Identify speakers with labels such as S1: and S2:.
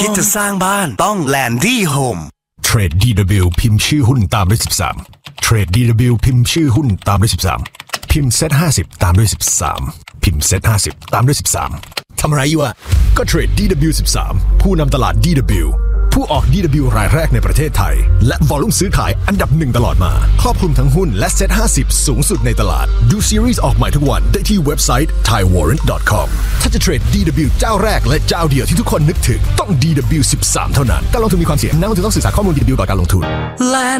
S1: คิดจะสร้างบ้านต้อง Landy Home
S2: เทรด DW พิมพ์ชื่อหุ้นตามด้วย13เทรด DW พิมพ์ชื่อหุ้นตามด้วย13พิมพ์ Set 50ตามด้วย13พิมพ์ Set 50ตามด้วย13ทำอะไรอยู่อะก็เทรด DW 13ผู้นำตลาด DW ผู้ออก DW รายแรกในประเทศไทยและวอลลุ่มซื้อขายอันดับ1ตลอดมาครอบคลุมทั้งหุ้นและ Set 50สูงสุดในตลาดดูซีรีส์ออกใหม่ทุกวันได้ที่เว็บไซต์ thaiwarrant.com ถ้าจะเทรด DW เจ้าแรกและเจ้าเดียวที่ทุกคนนึกถึงต้อง DW 13เท่านั้นการลงทุนมีความเสี่ยงนักลงทุนต้องศึกษาข้อมูล DW ก่อนการลงทุน